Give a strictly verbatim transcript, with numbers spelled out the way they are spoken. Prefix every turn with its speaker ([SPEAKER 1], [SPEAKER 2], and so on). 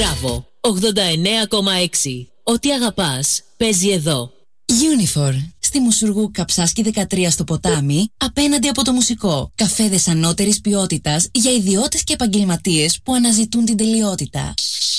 [SPEAKER 1] Μπράβο, ογδόντα εννέα κόμμα έξι. Ό,τι αγαπάς, παίζει εδώ.
[SPEAKER 2] Unifor. Στη Μουσουργού Καψάσκη δεκατρία στο ποτάμι, απέναντι από το μουσικό. Καφέδες ανώτερης ποιότητας για ιδιώτες και επαγγελματίες που αναζητούν την τελειότητα.